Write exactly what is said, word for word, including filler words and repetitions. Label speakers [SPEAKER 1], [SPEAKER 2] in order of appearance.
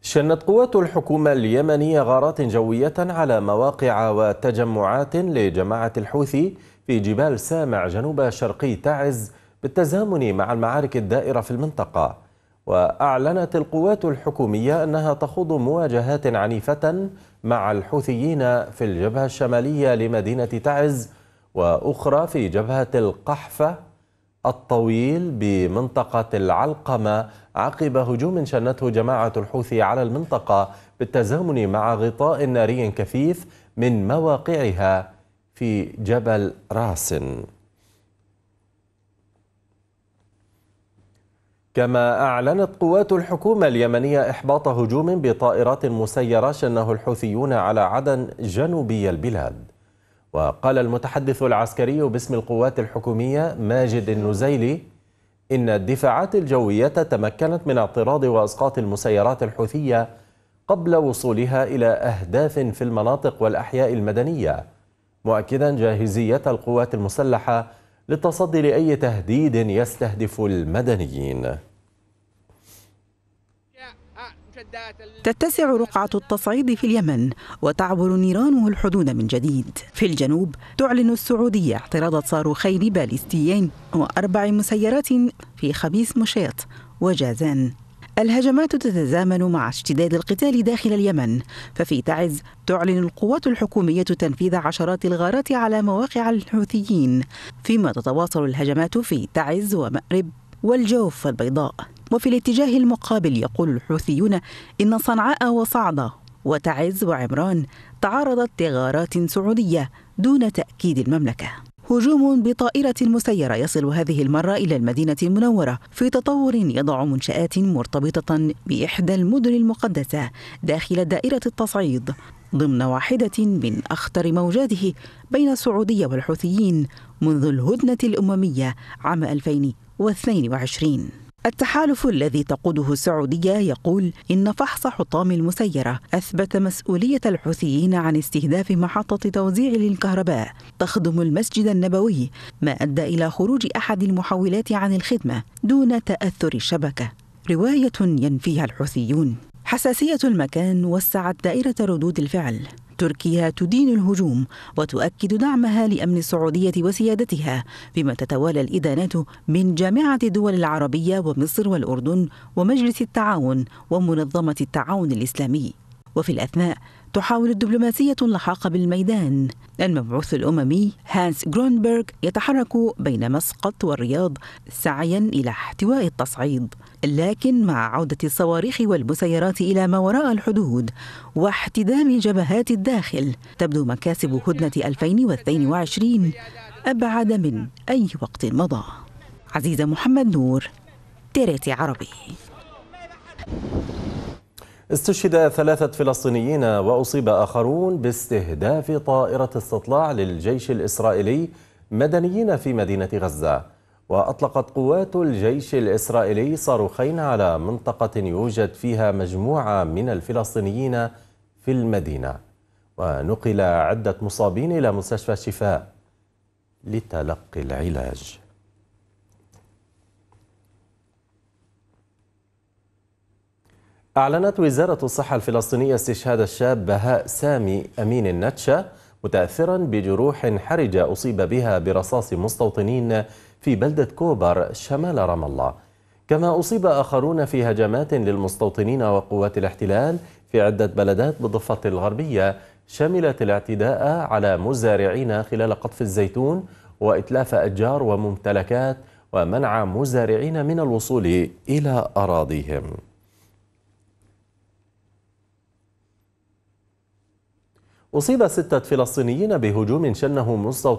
[SPEAKER 1] شنت قوات الحكومة اليمنية غارات جوية على مواقع وتجمعات لجماعة الحوثي في جبال سامع جنوب شرقي تعز بالتزامن مع المعارك الدائرة في المنطقة. وأعلنت القوات الحكومية أنها تخوض مواجهات عنيفة مع الحوثيين في الجبهة الشمالية لمدينة تعز وأخرى في جبهة القحفة الطويل بمنطقة العلقمة عقب هجوم شنته جماعة الحوثي على المنطقة بالتزامن مع غطاء ناري كثيف من مواقعها في جبل راسن. كما أعلنت قوات الحكومة اليمنية إحباط هجوم بطائرات مسيرة شنه الحوثيون على عدن جنوبي البلاد. وقال المتحدث العسكري باسم القوات الحكومية ماجد النزيلي إن الدفاعات الجوية تمكنت من اعتراض وإسقاط المسيرات الحوثية قبل وصولها إلى أهداف في المناطق والأحياء المدنية، مؤكدا جاهزية القوات المسلحة للتصدي لأي تهديد يستهدف المدنيين.
[SPEAKER 2] تتسع رقعة التصعيد في اليمن وتعبر نيرانه الحدود من جديد. في الجنوب تعلن السعودية اعتراض صاروخين باليستيين وأربع مسيرات في خبيث مشيط وجازان. الهجمات تتزامن مع اشتداد القتال داخل اليمن، ففي تعز تعلن القوات الحكومية تنفيذ عشرات الغارات على مواقع الحوثيين، فيما تتواصل الهجمات في تعز ومأرب والجوف والبيضاء. وفي الاتجاه المقابل يقول الحوثيون إن صنعاء وصعدة وتعز وعمران تعرضت لغارات سعودية دون تأكيد المملكة. هجوم بطائرة مسيرة يصل هذه المرة إلى المدينة المنورة في تطور يضع منشآت مرتبطة بإحدى المدن المقدسة داخل دائرة التصعيد ضمن واحدة من أخطر موجاته بين السعودية والحوثيين منذ الهدنة الأممية عام ألفين واثنين وعشرين. التحالف الذي تقوده السعودية يقول إن فحص حطام المسيرة أثبت مسؤولية الحوثيين عن استهداف محطة توزيع للكهرباء تخدم المسجد النبوي، ما أدى إلى خروج أحد المحولات عن الخدمة دون تأثر الشبكة، رواية ينفيها الحوثيون. حساسية المكان وسعت دائرة ردود الفعل. تركيا تدين الهجوم وتؤكد دعمها لأمن السعودية وسيادتها، بما تتوالى الإدانات من جامعة الدول العربية ومصر والأردن ومجلس التعاون ومنظمة التعاون الإسلامي. وفي الأثناء تحاول الدبلوماسية اللحاق بالميدان. المبعوث الأممي هانس غرونبرغ يتحرك بين مسقط والرياض سعيا إلى احتواء التصعيد، لكن مع عودة الصواريخ والمسيرات إلى ما وراء الحدود واحتدام جبهات الداخل تبدو مكاسب هدنة ألفين واثنين وعشرين أبعد من أي وقت مضى. عزيزة محمد نور، تيريتي عربي.
[SPEAKER 1] استشهد ثلاثة فلسطينيين وأصيب آخرون باستهداف طائرة استطلاع للجيش الإسرائيلي مدنيين في مدينة غزة. وأطلقت قوات الجيش الإسرائيلي صاروخين على منطقة يوجد فيها مجموعة من الفلسطينيين في المدينة. ونقل عدة مصابين إلى مستشفى الشفاء لتلقي العلاج. أعلنت وزارة الصحة الفلسطينية استشهاد الشاب بهاء سامي أمين النتشة متأثرا بجروح حرجة أصيب بها برصاص مستوطنين في بلدة كوبر شمال رام الله. كما أصيب آخرون في هجمات للمستوطنين وقوات الاحتلال في عدة بلدات بالضفة الغربية، شملت الاعتداء على مزارعين خلال قطف الزيتون وإتلاف أشجار وممتلكات ومنع مزارعين من الوصول إلى أراضيهم. أصيب ستة فلسطينيين بهجوم شنه مستوطنين